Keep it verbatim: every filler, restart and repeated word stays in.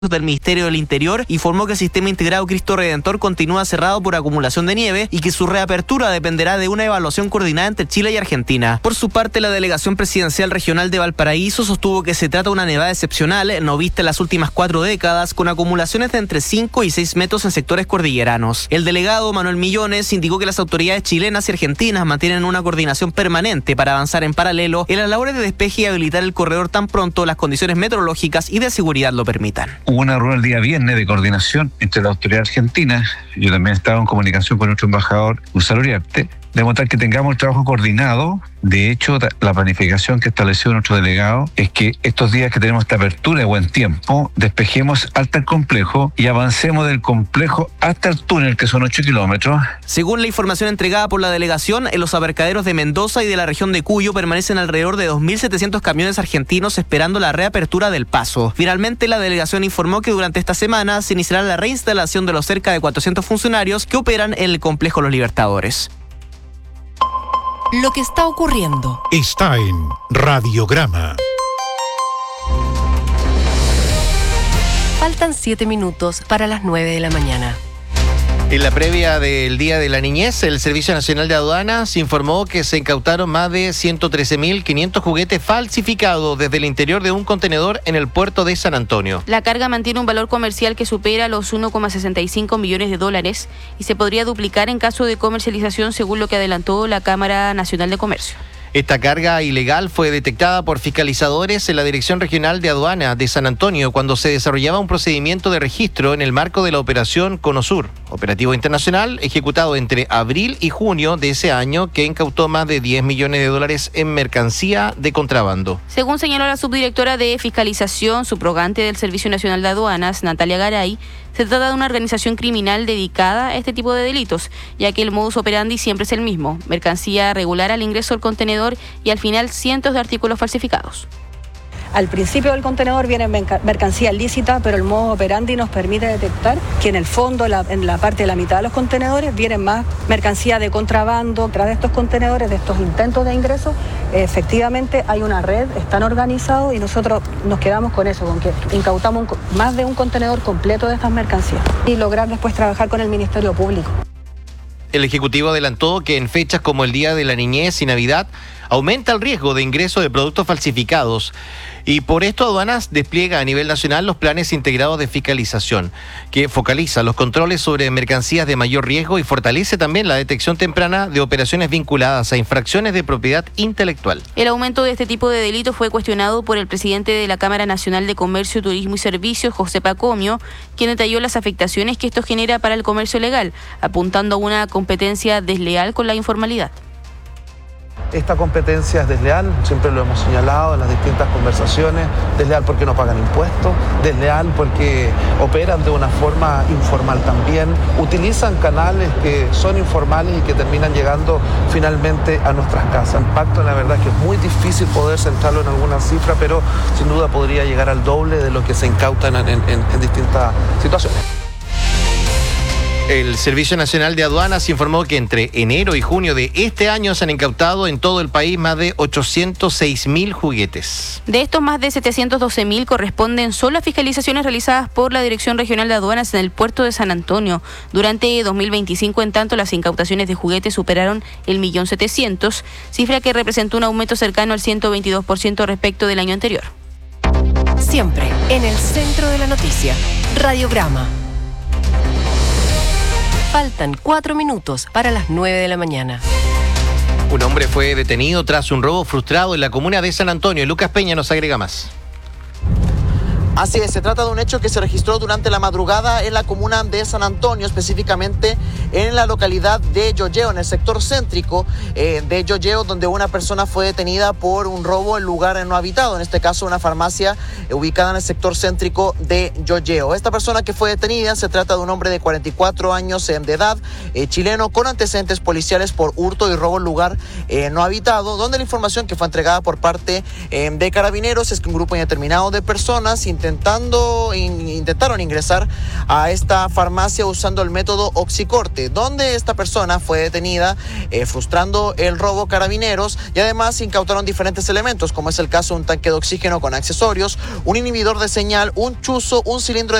del Ministerio del Interior informó que el sistema integrado Cristo Redentor continúa cerrado por acumulación de nieve y que su reapertura dependerá de una evaluación coordinada entre Chile y Argentina. Por su parte, la Delegación Presidencial Regional de Valparaíso sostuvo que se trata de una nevada excepcional, no vista en las últimas cuatro décadas, con acumulaciones de entre cinco y seis metros en sectores cordilleranos. El delegado Manuel Millones indicó que las autoridades chilenas y argentinas mantienen una coordinación permanente para avanzar en paralelo en las labores de despeje y habilitar el corredor tan pronto las condiciones meteorológicas y de seguridad lo permitan. Hubo una reunión el día viernes de coordinación entre la autoridad argentina. Yo también estaba en comunicación con nuestro embajador, Gonzalo Uriarte, de mostrar que tengamos el trabajo coordinado. De hecho, la planificación que estableció nuestro delegado es que estos días que tenemos esta apertura de buen tiempo, despejemos hasta el complejo y avancemos del complejo hasta el túnel, que son ocho kilómetros. Según la información entregada por la delegación, en los abarcaderos de Mendoza y de la región de Cuyo permanecen alrededor de dos mil setecientos camiones argentinos esperando la reapertura del paso. Finalmente, la delegación informó que durante esta semana se iniciará la reinstalación de los cerca de cuatrocientos funcionarios que operan en el complejo Los Libertadores. Lo que está ocurriendo está en Radiograma. Faltan siete minutos para las nueve de la mañana. En la previa del Día de la Niñez, el Servicio Nacional de Aduanas informó que se incautaron más de ciento trece mil quinientos juguetes falsificados desde el interior de un contenedor en el puerto de San Antonio. La carga mantiene un valor comercial que supera los uno coma sesenta y cinco millones de dólares y se podría duplicar en caso de comercialización, según lo que adelantó la Cámara Nacional de Comercio. Esta carga ilegal fue detectada por fiscalizadores en la Dirección Regional de Aduana de San Antonio cuando se desarrollaba un procedimiento de registro en el marco de la operación Conosur, operativo internacional ejecutado entre abril y junio de ese año, que incautó más de diez millones de dólares en mercancía de contrabando. Según señaló la subdirectora de Fiscalización subrogante del Servicio Nacional de Aduanas, Natalia Garay, se trata de una organización criminal dedicada a este tipo de delitos, ya que el modus operandi siempre es el mismo: mercancía regular al ingreso al contenedor y al final cientos de artículos falsificados. Al principio del contenedor viene mercancía lícita, pero el modus operandi nos permite detectar que en el fondo, la, en la parte de la mitad de los contenedores, viene más mercancía de contrabando. Tras de estos contenedores, de estos intentos de ingreso, efectivamente hay una red, están organizados y nosotros nos quedamos con eso, con que incautamos un, más de un contenedor completo de estas mercancías y lograr después trabajar con el Ministerio Público. El Ejecutivo adelantó que en fechas como el Día de la Niñez y Navidad aumenta el riesgo de ingreso de productos falsificados y por esto Aduanas despliega a nivel nacional los planes integrados de fiscalización, que focaliza los controles sobre mercancías de mayor riesgo y fortalece también la detección temprana de operaciones vinculadas a infracciones de propiedad intelectual. El aumento de este tipo de delitos fue cuestionado por el presidente de la Cámara Nacional de Comercio, Turismo y Servicios, José Pacomio, quien detalló las afectaciones que esto genera para el comercio legal, apuntando a una competencia desleal con la informalidad. Esta competencia es desleal, siempre lo hemos señalado en las distintas conversaciones, desleal porque no pagan impuestos, desleal porque operan de una forma informal también, utilizan canales que son informales y que terminan llegando finalmente a nuestras casas. El impacto, la verdad, es que es muy difícil poder centrarlo en alguna cifra, pero sin duda podría llegar al doble de lo que se incautan en, en, en distintas situaciones. El Servicio Nacional de Aduanas informó que entre enero y junio de este año se han incautado en todo el país más de ochocientos seis mil juguetes. De estos, más de setecientos doce mil corresponden solo a fiscalizaciones realizadas por la Dirección Regional de Aduanas en el puerto de San Antonio. Durante dos mil veinticinco, en tanto, las incautaciones de juguetes superaron el millón setecientos, cifra que representó un aumento cercano al ciento veintidós por ciento respecto del año anterior. Siempre en el centro de la noticia, Radiograma. Faltan cuatro minutos para las nueve de la mañana. Un hombre fue detenido tras un robo frustrado en la comuna de San Antonio. Lucas Peña nos agrega más. Así es, se trata de un hecho que se registró durante la madrugada en la comuna de San Antonio, específicamente en la localidad de Yoyeo, en el sector céntrico eh, de Yoyeo, donde una persona fue detenida por un robo en lugar no habitado, en este caso una farmacia eh, ubicada en el sector céntrico de Yoyeo. Esta persona que fue detenida se trata de un hombre de cuarenta y cuatro años eh, de edad, eh, chileno, con antecedentes policiales por hurto y robo en lugar eh, no habitado, donde la información que fue entregada por parte eh, de Carabineros es que un grupo indeterminado de personas intentando in, intentaron ingresar a esta farmacia usando el método oxicorte, donde esta persona fue detenida eh, frustrando el robo. Carabineros y además incautaron diferentes elementos, como es el caso de un tanque de oxígeno con accesorios, un inhibidor de señal, un chuzo, un cilindro de